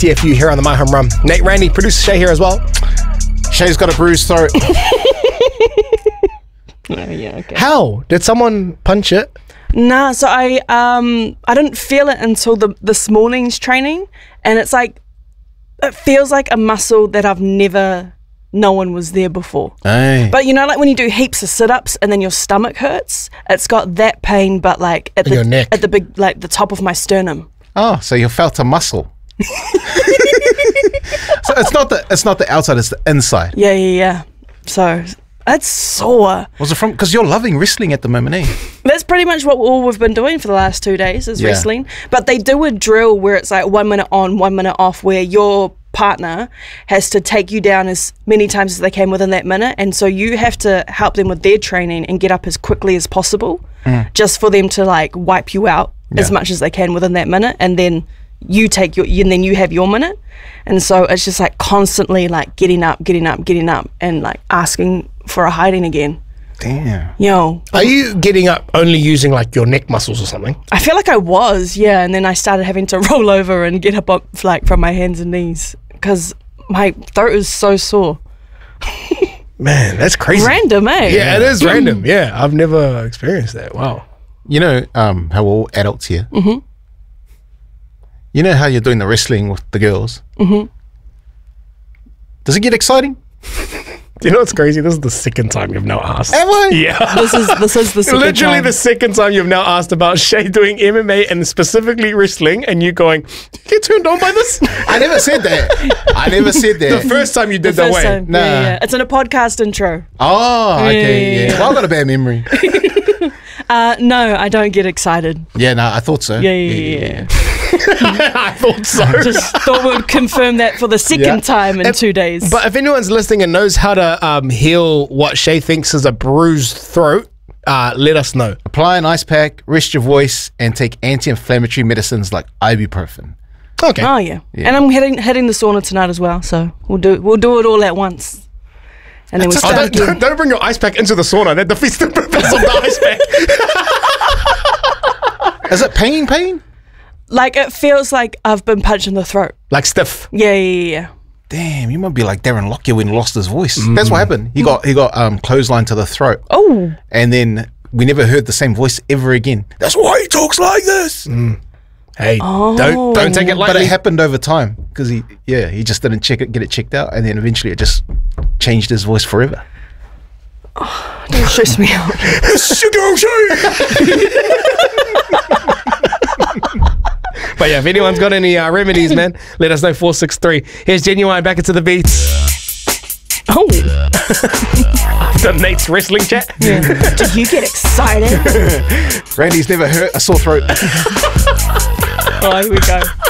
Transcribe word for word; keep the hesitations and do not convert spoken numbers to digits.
T F U here on the My Home Run. Nate, Randy, producer Shay here as well. Shay's got a bruised throat. Oh, yeah, okay. How? Did someone punch it? Nah, so I um I didn't feel it until the this morning's training, and it's like it feels like a muscle that I've never known was there before. Hey. But you know, like when you do heaps of sit-ups and then your stomach hurts, it's got that pain, but like at In the your neck. at the big like the top of my sternum. Oh, so you felt a muscle. So it's not the it's not the outside, it's the inside. Yeah, yeah, yeah. So it's sore. Was it from because you're loving wrestling at the moment, eh? That's pretty much what all we've been doing for the last two days is Yeah. wrestling. But they do a drill where it's like one minute on, one minute off, where your partner has to take you down as many times as they can within that minute, and so you have to help them with their training and get up as quickly as possible, just for them to like wipe you out as Yeah. much as they can within that minute, and then you take your and then you have your minute. And so it's just like constantly like getting up, getting up, getting up, and like asking for a hiding again. Damn. Yo, Are you getting up only using like your neck muscles or something? I feel like I was, yeah, and then I started having to roll over and get up, up like from my hands and knees because my throat is so sore. Man, that's crazy. Random, eh? Yeah, it is random. Yeah, I've never experienced that. Wow. You know um, how we're all adults here? Mm-hmm. You know how you're doing the wrestling with the girls? Mm-hmm. Does it get exciting? Do you know what's crazy? This is the second time you've now asked. Am I? Yeah. This is this is the second Literally time. the second time you've now asked about Shay doing M M A and specifically wrestling, and you going, "Do you get turned on by this?" I never said that. I never said that. The first time you The did that first way. time. Nah. Yeah, yeah. It's in a podcast intro. Oh, okay, Yeah, yeah. yeah, yeah. Well, I've got a bad memory. Uh, no, I don't get excited. Yeah, no, I thought so. Yeah, yeah, yeah. yeah. I thought so. Just thought we'd confirm that for the second Yeah. time in If- two days. But if anyone's listening and knows how to um, heal what Shay thinks is a bruised throat, uh, let us know. Apply an ice pack, rest your voice, and take anti-inflammatory medicines like ibuprofen. Okay. oh yeah. Yeah. and I'm hitting hitting the sauna tonight as well. So we'll do we'll do it all at once, and then we Oh, start don't, again. don't, don't bring your ice pack into the sauna. That defeats the purpose of the ice pack. Is it pain, pain? Like it feels like I've been punched in the throat. Like stiff. Yeah, yeah, yeah. Damn, you might be like Darren Lockyer when he lost his voice. That's what happened. He got he got um, clothesline to the throat, Oh, and then we never heard the same voice ever again. That's why he talks like this. Hey, Oh. don't don't take it But lightly. it happened over time because he, yeah, he just didn't check it, get it checked out, and then eventually it just changed his voice forever. don't stress me out. But yeah, if anyone's got any uh, remedies, man, let us know. four six three. Here's Genuine back into the beats. Oh, After Nate's wrestling chat. yeah. Do you get excited? Randy's never hurt a sore throat. Oh, here we go.